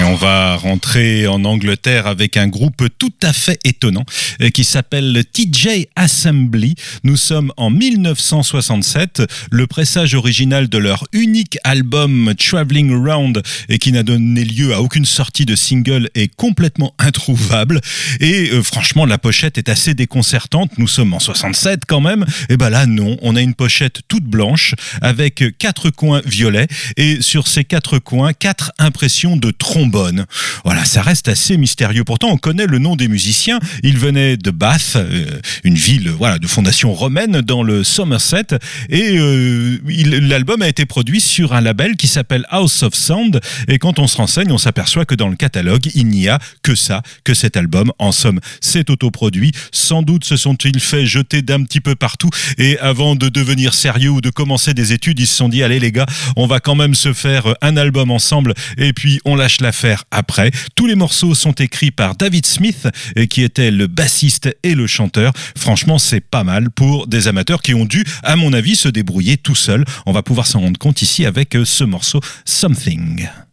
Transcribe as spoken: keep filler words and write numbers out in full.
on va rentrer en Angleterre avec un groupe tout à fait étonnant qui s'appelle T J Assembly. Nous sommes en dix-neuf cent soixante-sept. Le pressage original de leur unique album Traveling Around et qui n'a donné lieu à aucune sortie de single est complètement introuvable. Et euh, franchement, la pochette est assez déconcertante. Nous sommes en soixante-sept quand même. Et ben là, non. On a une pochette toute blanche avec quatre coins violets et sur ces quatre coins, quatre impressions de trombone. Voilà, ça reste assez mystérieux. Pourtant, on connaît le nom des musiciens. Ils venaient de Bath, euh, une ville voilà, de fondation romaine dans le Somerset. Et euh, il, l'album a été produit sur un label qui s'appelle House of Sound. Et quand on se renseigne, on s'aperçoit que dans le catalogue, il n'y a que ça, que cet album. En somme, c'est autoproduit. Sans doute se sont-ils fait jeter d'un petit peu partout. Et avant de devenir sérieux ou de commencer des études, ils se sont dit, allez les gars, on va quand même se faire un album ensemble et puis on lâche l'affaire après. Tous les morceaux sont écrits par David Smith, qui était le bassiste et le chanteur. Franchement, c'est pas mal pour des amateurs qui ont dû, à mon avis, se débrouiller tout seuls. On va pouvoir s'en rendre compte ici avec ce morceau Something.